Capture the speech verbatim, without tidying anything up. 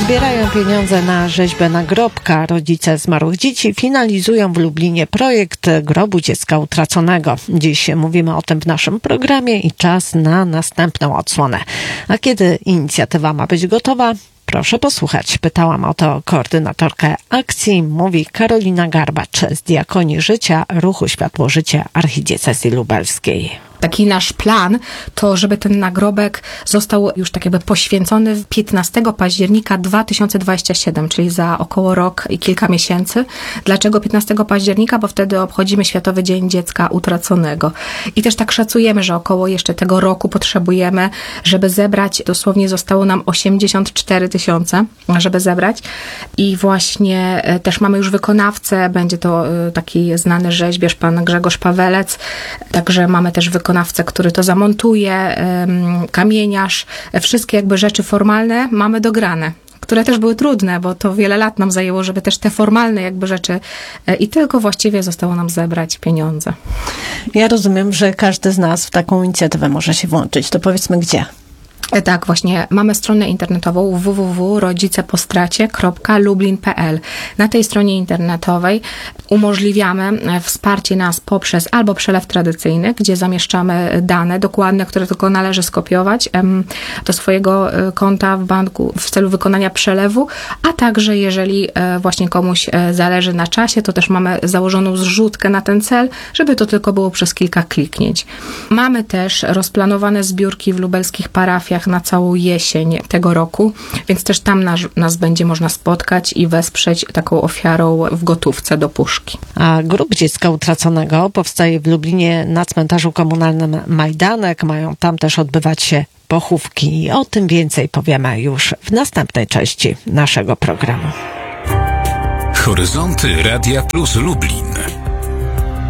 Zbierają pieniądze na rzeźbę nagrobka. Rodzice zmarłych dzieci finalizują w Lublinie projekt grobu dziecka utraconego. Dziś mówimy o tym w naszym programie i czas na następną odsłonę. A kiedy inicjatywa ma być gotowa? Proszę posłuchać. Pytałam o to koordynatorkę akcji. Mówi Karolina Garbacz z Diakonii Życia Ruchu Światło Życie Archidiecezji Lubelskiej. Taki nasz plan to, żeby ten nagrobek został już tak jakby poświęcony piętnastego października dwa tysiące dwudziestego siódmego, czyli za około rok i kilka miesięcy. Dlaczego piętnastego października? Bo wtedy obchodzimy Światowy Dzień Dziecka Utraconego. I też tak szacujemy, że około jeszcze tego roku potrzebujemy, żeby zebrać, dosłownie zostało nam osiemdziesiąt cztery tysiące, żeby zebrać. I właśnie też mamy już wykonawcę, będzie to taki znany rzeźbiarz, pan Grzegorz Pawelec. Także mamy też wykonawcę, który to zamontuje, kamieniarz, wszystkie jakby rzeczy formalne mamy dograne, które też były trudne, bo to wiele lat nam zajęło, żeby też te formalne jakby rzeczy i tylko właściwie zostało nam zebrać pieniądze. Ja rozumiem, że każdy z nas w taką inicjatywę może się włączyć. To powiedzmy gdzie? Tak, właśnie mamy stronę internetową w w w kropka rodzicepostracie kropka lublin kropka p l. Na tej stronie internetowej umożliwiamy wsparcie nas poprzez albo przelew tradycyjny, gdzie zamieszczamy dane dokładne, które tylko należy skopiować do swojego konta w banku w celu wykonania przelewu, a także jeżeli właśnie komuś zależy na czasie, to też mamy założoną zrzutkę na ten cel, żeby to tylko było przez kilka kliknięć. Mamy też rozplanowane zbiórki w lubelskich parafiach na całą jesień tego roku, więc też tam nas, nas będzie można spotkać i wesprzeć taką ofiarą w gotówce do puszki. A grób dziecka utraconego powstaje w Lublinie na cmentarzu komunalnym Majdanek. Mają tam też odbywać się pochówki. O tym więcej powiemy już w następnej części naszego programu. Horyzonty Radia Plus Lublin.